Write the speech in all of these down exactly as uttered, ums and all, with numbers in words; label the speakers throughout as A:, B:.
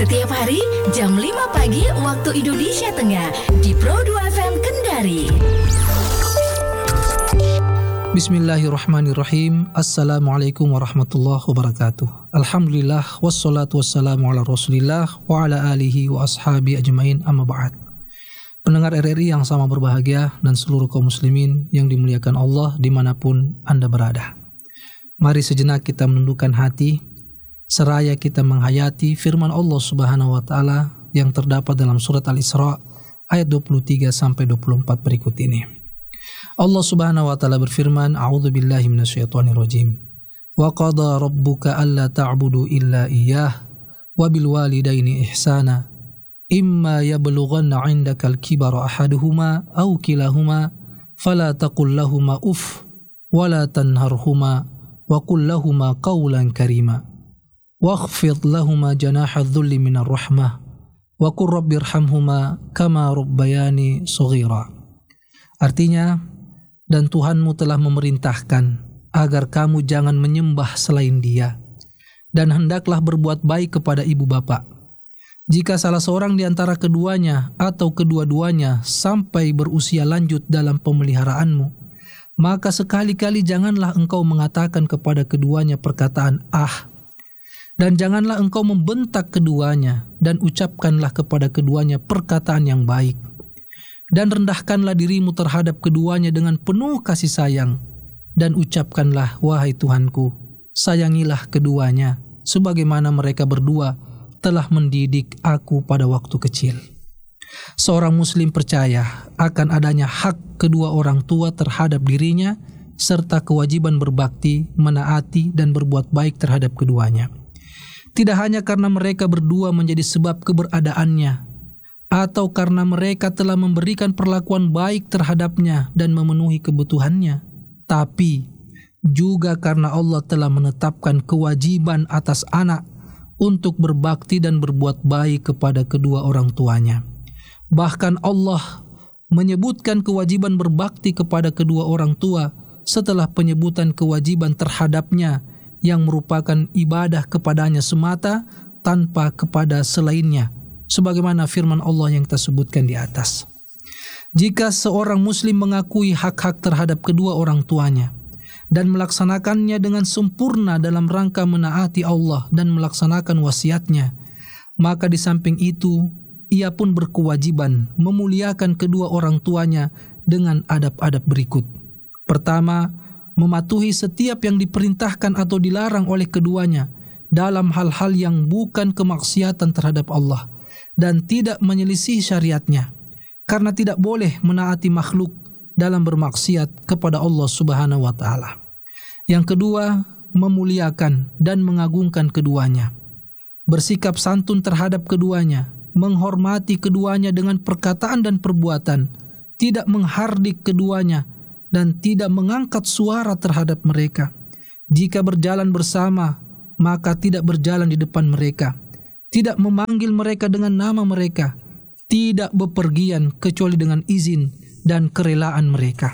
A: Setiap hari jam lima pagi waktu Indonesia Tengah di Pro dua F M Kendari.
B: Bismillahirrahmanirrahim. Assalamualaikum warahmatullahi wabarakatuh. Alhamdulillah wassalatu wassalamu ala Rasulillah wa ala alihi wa ashabi ajmain, amma ba'd. Pendengar R R I yang sama berbahagia dan seluruh kaum muslimin yang dimuliakan Allah dimanapun Anda berada. Mari sejenak kita menundukkan hati seraya kita menghayati firman Allah Subhanahu wa taala yang terdapat dalam surat Al-Isra ayat dua puluh tiga sampai dua puluh empat berikut ini. Allah Subhanahu wa taala berfirman, A'udzubillahi minasyaitonir rajim. Wa qada rabbuka alla ta'budu illa iyyah wa bil walidaini ihsana. Imma yablughanna 'indaka al-kibara ahaduhuma aw kilahuma fala taqul lahumā uff wa la tanharhumā wa qul lahumā qawlan karīmā. Wakhfid lahuma janaha dhulli minar rahmah wa qur rabbirhamhuma kama rabbayani shaghira. Artinya, dan Tuhanmu telah memerintahkan agar kamu jangan menyembah selain Dia, dan hendaklah berbuat baik kepada ibu bapa. Jika salah seorang di antara keduanya atau kedua-duanya sampai berusia lanjut dalam pemeliharaanmu, maka sekali-kali janganlah engkau mengatakan kepada keduanya perkataan ah, dan janganlah engkau membentak keduanya, dan ucapkanlah kepada keduanya perkataan yang baik. Dan rendahkanlah dirimu terhadap keduanya dengan penuh kasih sayang, dan ucapkanlah, wahai Tuhanku, sayangilah keduanya, sebagaimana mereka berdua telah mendidik aku pada waktu kecil. Seorang muslim percaya akan adanya hak kedua orang tua terhadap dirinya, serta kewajiban berbakti, menaati, dan berbuat baik terhadap keduanya. Tidak hanya karena mereka berdua menjadi sebab keberadaannya, atau karena mereka telah memberikan perlakuan baik terhadapnya dan memenuhi kebutuhannya, tapi juga karena Allah telah menetapkan kewajiban atas anak untuk berbakti dan berbuat baik kepada kedua orang tuanya. Bahkan Allah menyebutkan kewajiban berbakti kepada kedua orang tua setelah penyebutan kewajiban terhadapnya yang merupakan ibadah kepadanya semata tanpa kepada selainnya, sebagaimana firman Allah yang kita sebutkan di atas. Jika seorang muslim mengakui hak-hak terhadap kedua orang tuanya dan melaksanakannya dengan sempurna dalam rangka menaati Allah dan melaksanakan wasiatnya, maka di samping itu ia pun berkewajiban memuliakan kedua orang tuanya dengan adab-adab berikut. Pertama, mematuhi setiap yang diperintahkan atau dilarang oleh keduanya dalam hal-hal yang bukan kemaksiatan terhadap Allah, dan tidak menyelisih syariatnya, karena tidak boleh menaati makhluk dalam bermaksiat kepada Allah Subhanahu wa taala. Yang kedua, memuliakan dan mengagungkan keduanya, bersikap santun terhadap keduanya, menghormati keduanya dengan perkataan dan perbuatan, tidak menghardik keduanya, dan tidak mengangkat suara terhadap mereka. Jika berjalan bersama, maka tidak berjalan di depan mereka, tidak memanggil mereka dengan nama mereka, tidak bepergian kecuali dengan izin dan kerelaan mereka.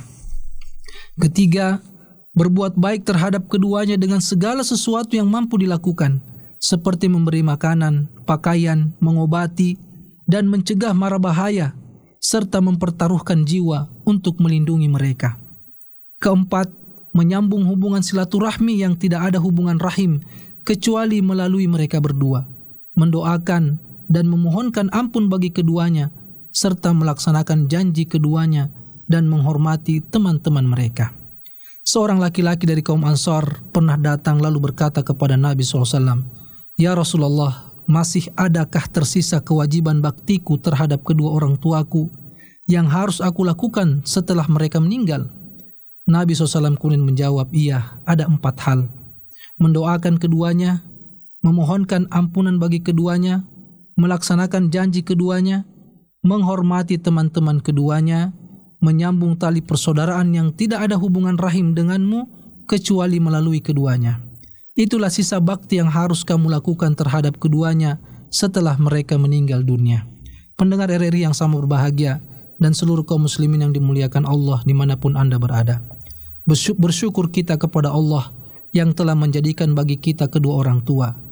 B: Ketiga, berbuat baik terhadap keduanya dengan segala sesuatu yang mampu dilakukan, seperti memberi makanan, pakaian, mengobati, dan mencegah mara bahaya, serta mempertaruhkan jiwa untuk melindungi mereka. Keempat, menyambung hubungan silaturahmi yang tidak ada hubungan rahim kecuali melalui mereka berdua, mendoakan dan memohonkan ampun bagi keduanya, serta melaksanakan janji keduanya dan menghormati teman-teman mereka. Seorang laki-laki dari kaum Ansar pernah datang lalu berkata kepada Nabi shallallahu alaihi wasallam, "Ya Rasulullah, masih adakah tersisa kewajiban baktiku terhadap kedua orang tuaku yang harus aku lakukan setelah mereka meninggal?" Nabi shallallahu alaihi wasallam kemudian menjawab, iya, ada empat hal. Mendoakan keduanya, memohonkan ampunan bagi keduanya, melaksanakan janji keduanya, menghormati teman-teman keduanya, menyambung tali persaudaraan yang tidak ada hubungan rahim denganmu kecuali melalui keduanya. Itulah sisa bakti yang harus kamu lakukan terhadap keduanya setelah mereka meninggal dunia. Pendengar R R I yang sama berbahagia dan seluruh kaum muslimin yang dimuliakan Allah dimanapun Anda berada. Bersyukur kita kepada Allah yang telah menjadikan bagi kita kedua orang tua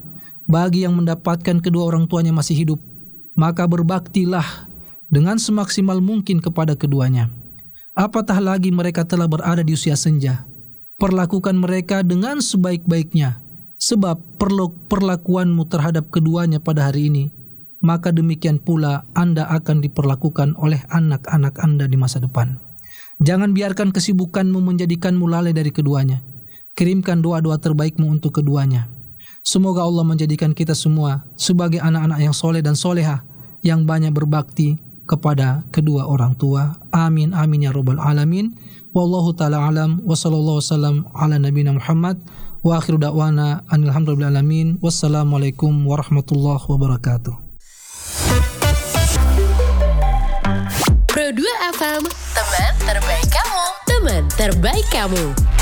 B: Bagi yang mendapatkan kedua orang tuanya masih hidup, maka berbaktilah dengan semaksimal mungkin kepada keduanya. Apatah lagi mereka telah berada di usia senja. Perlakukan mereka dengan sebaik-baiknya, sebab perlakuanmu terhadap keduanya pada hari ini, maka demikian pula Anda akan diperlakukan oleh anak-anak Anda di masa depan. Jangan biarkan kesibukanmu menjadikanmu lalai dari keduanya. Kirimkan doa-doa terbaikmu untuk keduanya. Semoga Allah menjadikan kita semua sebagai anak-anak yang soleh dan soleha, yang banyak berbakti kepada kedua orang tua. Amin amin ya rabbal alamin. Wallahu ta'ala alam wa sallallahu wasallam ala nabiyina Muhammad wa akhiru da'wana alhamdulillahi alamin. Wassalamualaikum warahmatullahi wabarakatuh.
A: Pro dua F M, teman terbaik kamu, teman terbaik kamu.